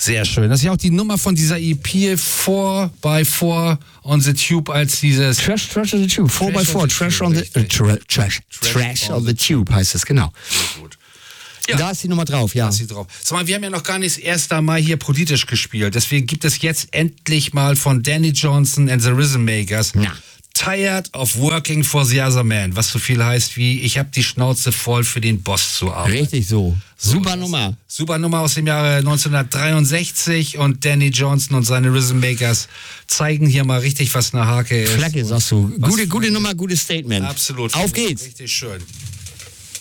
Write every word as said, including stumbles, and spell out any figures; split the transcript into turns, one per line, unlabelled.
Sehr schön. Das ist ja auch die Nummer von dieser E P four by four on the Tube als dieses...
Trash, Trash on the Tube. four by four, Trash on the... Äh, tra trash, trash on the Tube heißt es, genau.
Sehr gut. Ja.
Da ist die Nummer drauf, ja.
Da ist sie drauf. Sag mal, wir haben ja noch gar nicht das erste Mal hier politisch gespielt. Deswegen gibt es jetzt endlich mal von Danny Johnson and the Rhythm Makers
Na.
Tired of Working for the Other Man. Was so viel heißt wie, ich habe die Schnauze voll für den Boss zu arbeiten.
Richtig so. Super
So,
Nummer.
Super Nummer aus dem Jahre neunzehnhundertdreiundsechzig und Danny Johnson und seine Rhythm Makers zeigen hier mal richtig, was eine Hake ist.
Flagge, sagst du. Gute, gute Nummer, gutes Statement.
Absolut.
Auf geht's.
Richtig schön.